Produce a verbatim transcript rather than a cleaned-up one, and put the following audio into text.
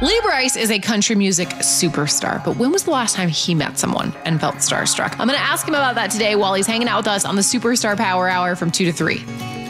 Lee Brice is a country music superstar, but when was the last time he met someone and felt starstruck? I'm going to ask him about that today while he's hanging out with us on the Superstar Power Hour from two to three.